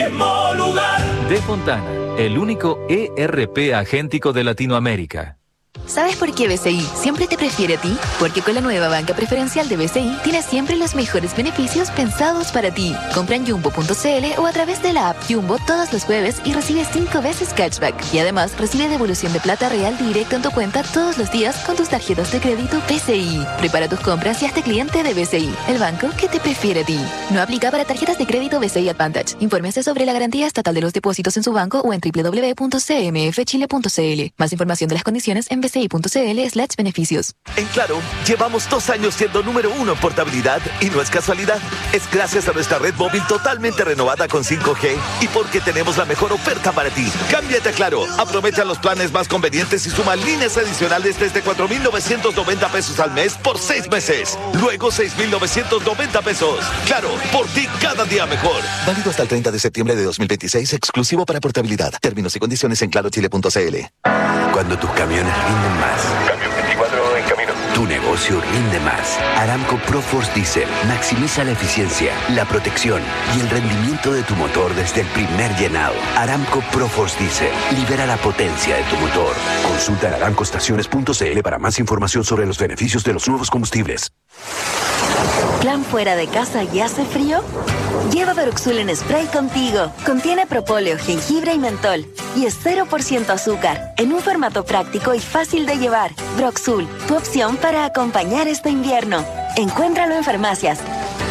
mismo lugar. De Fontana, el único ERP agéntico de Latinoamérica. ¿Sabes por qué BCI siempre te prefiere a ti? Porque con la nueva banca preferencial de BCI tienes siempre los mejores beneficios pensados para ti. Compra en Jumbo.cl o a través de la app Jumbo todos los jueves y recibe 5 veces cashback. Y además recibe devolución de plata real directa en tu cuenta todos los días con tus tarjetas de crédito BCI. Prepara tus compras y hazte cliente de BCI, el banco que te prefiere a ti. No aplica para tarjetas de crédito BCI Advantage. Infórmese sobre la garantía estatal de los depósitos en su banco o en www.cmfchile.cl. Más información de las condiciones en bci.cl/beneficios. En Claro, llevamos 2 años siendo número 1 en portabilidad y no es casualidad. Es gracias a nuestra red móvil totalmente renovada con 5G y porque tenemos la mejor oferta para ti. Cámbiate a Claro, aprovecha los planes más convenientes y suma líneas adicionales desde 4,990 pesos al mes por 6 meses. Luego 6,990 pesos. Claro, por ti cada día mejor. Válido hasta el 30 de septiembre de 2026, exclusivo para portabilidad. Términos y condiciones en clarochile.cl. Cuando tus camiones rinden más. Cambio 24 en camino. Tu negocio rinde más. Aramco ProForce Diesel maximiza la eficiencia, la protección y el rendimiento de tu motor desde el primer llenado. Aramco ProForce Diesel libera la potencia de tu motor. Consulta en aramcoestaciones.cl para más información sobre los beneficios de los nuevos combustibles. ¿Plan fuera de casa y hace frío? Lleva Broxul en spray contigo. Contiene propóleo, jengibre y mentol. Y es 0% azúcar, en un formato práctico y fácil de llevar. Broxul, tu opción para acompañar este invierno. Encuéntralo en farmacias.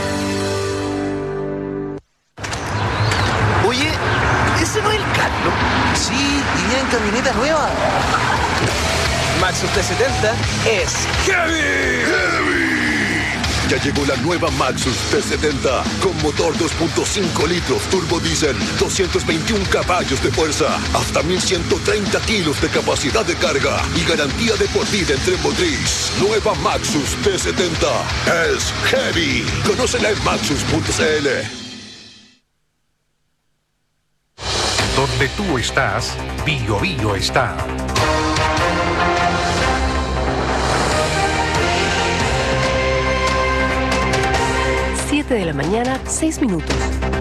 Oye, ¿ese no es el Carlos? Sí, y viene en camioneta nueva. Maxus T70 es ¡Heavy! Ya llegó la nueva Maxus T70 con motor 2.5 litros turbo diésel, 221 caballos de fuerza, hasta 1.130 kilos de capacidad de carga y garantía de por vida en tren motriz. Nueva Maxus T70 es Heavy. Conócela en maxus.cl. Donde tú estás, Bio Bio está. 7 de la mañana, 6 minutos.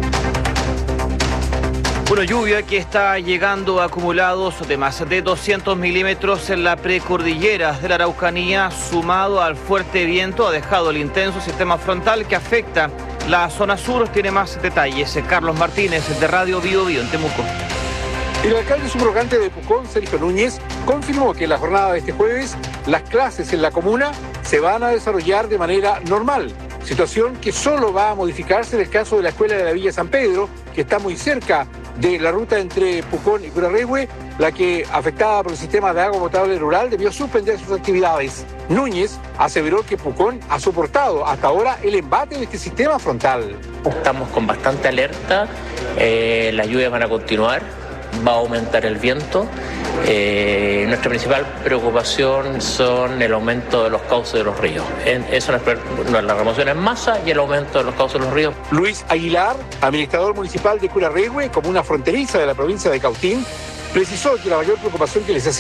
Una lluvia que está llegando a acumulados de más de 200 milímetros en la precordillera de la Araucanía, sumado al fuerte viento, ha dejado el intenso sistema frontal que afecta la zona sur. Tiene más detalles Carlos Martínez, de Radio Bio Bio en Temuco. El alcalde subrogante de Pucón, Sergio Núñez, confirmó que en la jornada de este jueves las clases en la comuna se van a desarrollar de manera normal, situación que solo va a modificarse en el caso de la escuela de la Villa San Pedro, que está muy cerca de la ruta entre Pucón y Curarrehue, la que, afectada por el sistema de agua potable rural, debió suspender sus actividades. Núñez aseveró que Pucón ha soportado hasta ahora el embate de este sistema frontal. Estamos con bastante alerta, las lluvias van a continuar, va a aumentar el viento. Nuestra principal preocupación son el aumento de los cauces de los ríos. Eso no es la remoción en masa y el aumento de los cauces de los ríos. Luis Aguilar, administrador municipal de Curarrehue, comuna fronteriza de la provincia de Cautín, precisó que la mayor preocupación que les hacía